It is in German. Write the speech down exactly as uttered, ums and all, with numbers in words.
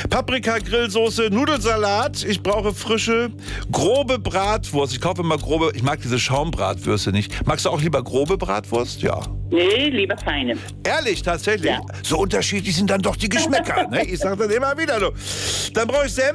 Paprika, Grillsoße, Nudelsalat. Ich brauche frische, grobe Bratwurst. Ich kaufe immer grobe, ich mag diese Schaumbratwürste nicht. Magst du auch lieber grobe Bratwurst? Ja. Nee, lieber feine. Ehrlich, tatsächlich? Ja. So unterschiedlich sind dann doch die Geschmäcker. Ne? Ich sage das immer wieder so. Dann brauche ich Senf.